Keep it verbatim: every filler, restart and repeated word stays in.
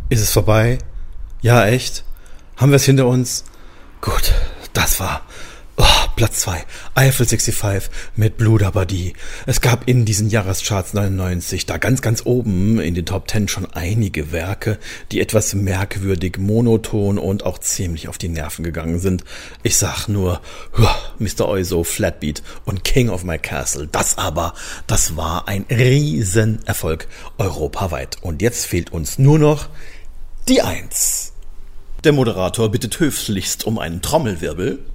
Ist es vorbei? Ja, echt? Haben wir es hinter uns? Gut, das war oh, Platz zwei. Eiffel fünfundsiebzig mit Blue Dabadi. Es gab in diesen Jahrescharts neunundneunzig da ganz, ganz oben in den Top Ten schon einige Werke, die etwas merkwürdig, monoton und auch ziemlich auf die Nerven gegangen sind. Ich sag nur Mister Oizo, Flatbeat und King of My Castle. Das aber, das war ein Riesenerfolg europaweit. Und jetzt fehlt uns nur noch die Eins. Der Moderator bittet höflichst um einen Trommelwirbel.